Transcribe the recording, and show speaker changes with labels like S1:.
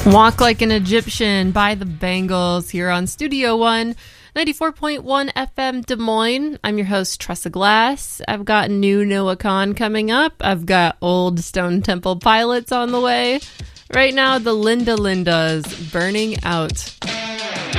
S1: Walk Like an Egyptian by the Bangles here on Studio One, 94.1 FM Des Moines. I'm your host, Tressa Glass. I've got new Noah Kahan coming up. I've got old Stone Temple Pilots on the way. Right now, the Linda Lindas, Burning Out.